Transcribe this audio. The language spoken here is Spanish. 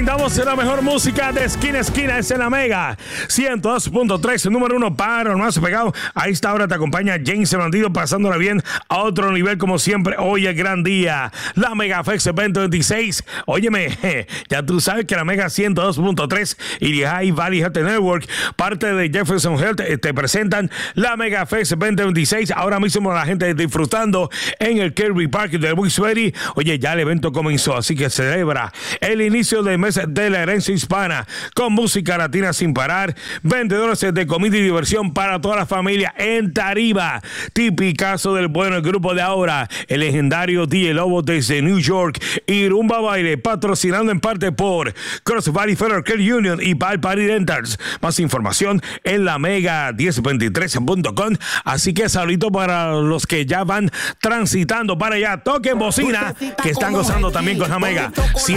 brindamos la mejor música de esquina a esquina. Es en la Mega 102.3, número 1 para el más pegado. A esta hora te acompaña James el Bandido, pasándola bien a otro nivel como siempre. Hoy es gran día, la Mega Fest 2026. Óyeme, ya tú sabes que la Mega 102.3 y Lehigh Valley Health Network, parte de Jefferson Health, te presentan la Mega Fest 2026. Ahora mismo la gente disfrutando en el Kirby Park de Wilkes-Barre. Oye, ya el evento comenzó, así que celebra el inicio del mes de la herencia hispana con música latina sin parar, vendedores de comida y diversión para toda la familia en tarima, tipicazo del bueno el grupo de ahora, el legendario DJ Lobo desde New York y Rumba Baile, patrocinando en parte por Cross Valley Federal Credit Union y Pal Party Rentals. Más información en la mega1023.com. Así que saludito para los que ya van transitando para allá. Toquen bocina, que están gozando también con la Mega.